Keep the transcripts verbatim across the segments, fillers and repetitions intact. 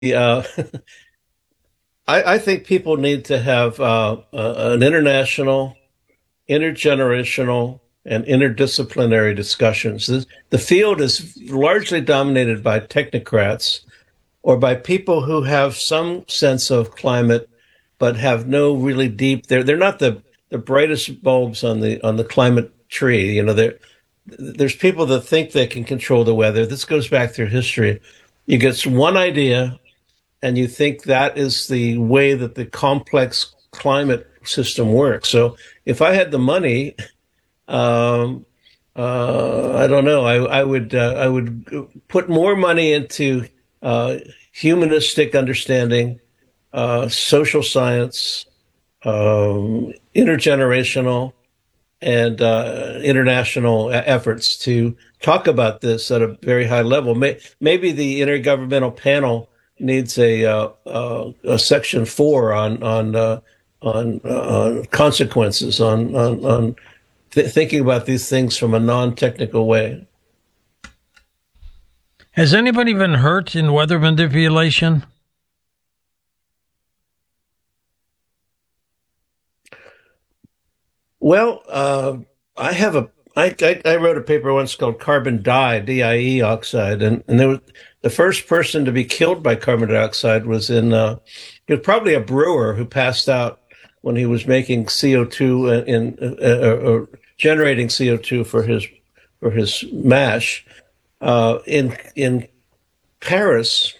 uh, I, I think people need to have uh, uh, an international, intergenerational, and interdisciplinary discussions. This, the field is largely dominated by technocrats or by people who have some sense of climate, but have no really deep. They're they're not the the brightest bulbs on the on the climate tree. You know, there there's people that think they can control the weather. This goes back through history. You get one idea, and you think that is the way that the complex climate system works. So if I had the money, um, uh, I don't know. I, I would uh, I would put more money into uh, humanistic understanding, uh, social science, um, intergenerational, and uh, international e- efforts to talk about this at a very high level. May, maybe the intergovernmental panel needs a, uh, uh, a section four on on uh, on, uh, on consequences, on on, on th- thinking about these things from a non-technical way. Has anybody been hurt in weather manipulation? Well, uh, I have a I, I, I wrote a paper once called Carbon Dye, D I E oxide, and, and there was the first person to be killed by carbon dioxide was in uh, he was probably a brewer who passed out when he was making C O two in, in uh, uh, uh, generating C O two for his for his mash uh, in in Paris.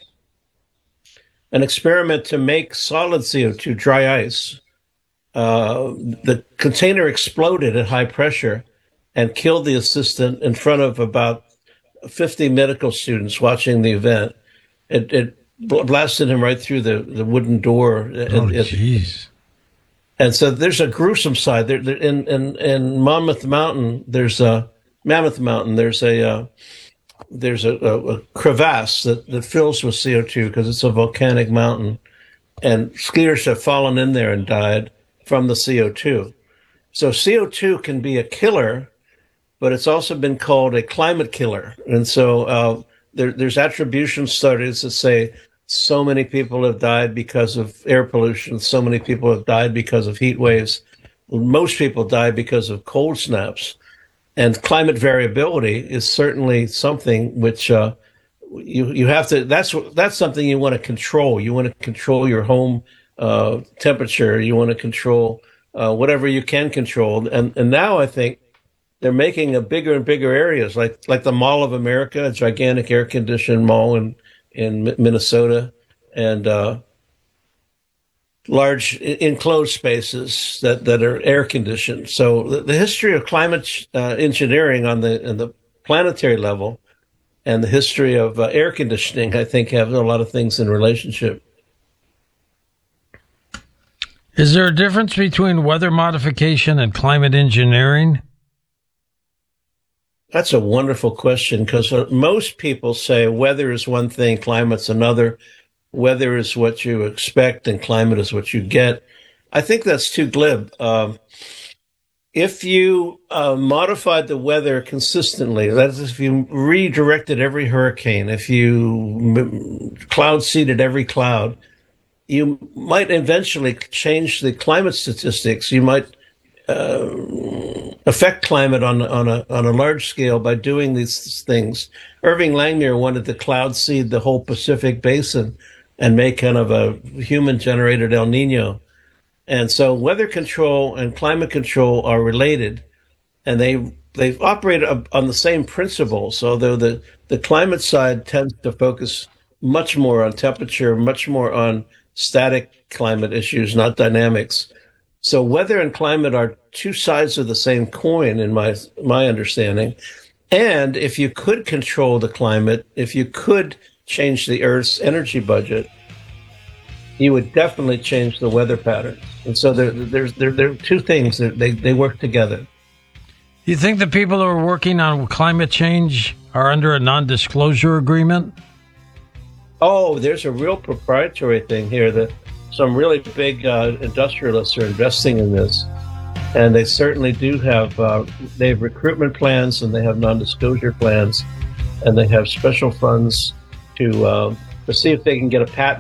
An experiment to make solid C O two, dry ice. Uh, the container exploded at high pressure and killed the assistant in front of about fifty medical students watching the event. It, it blasted him right through the, the wooden door. Oh, jeez. And so there's a gruesome side. There, there in, in in Monmouth Mountain, there's a Mammoth Mountain. There's a uh, there's a, a, a crevasse that, that fills with C O two because it's a volcanic mountain, and skiers have fallen in there and died from the C O two. So C O two can be a killer, but it's also been called a climate killer. And so uh, there, there's attribution studies that say so many people have died because of air pollution, so many people have died because of heat waves. Most people die because of cold snaps. And climate variability is certainly something which uh, you you have to. That's that's something you want to control. You want to control your home uh, temperature. You want to control uh, whatever you can control. And and now I think they're making a bigger and bigger areas, like like the Mall of America, a gigantic air conditioned mall in in Minnesota, and uh, large enclosed spaces that, that are air conditioned. So the, the history of climate uh, engineering on the on the planetary level and the history of uh, air conditioning, I think, have a lot of things in relationship. Is there a difference between weather modification and climate engineering? That's a wonderful question, because most people say weather is one thing, climate's another. Weather is what you expect and climate is what you get. I think that's too glib. Um, if you uh, modified the weather consistently, that is, if you redirected every hurricane, if you m- cloud seeded every cloud, you might eventually change the climate statistics. You might uh, affect climate on on a on a large scale by doing these things. Irving Langmuir wanted to cloud seed the whole Pacific basin and make kind of a human generated El Nino. And so weather control and climate control are related, and they they operate on the same principles, although the, the climate side tends to focus much more on temperature, much more on static climate issues, not dynamics. So weather and climate are two sides of the same coin in my my understanding. And if you could control the climate, if you could change the Earth's energy budget, you would definitely change the weather patterns. And so there, there's there, there are two things that they, they work together. You think the people who are working on climate change are under a non-disclosure agreement? Oh, there's a real proprietary thing here that some really big uh, industrialists are investing in this. And they certainly do have, uh, they have recruitment plans and they have non-disclosure plans, and they have special funds to uh, to see if they can get a patent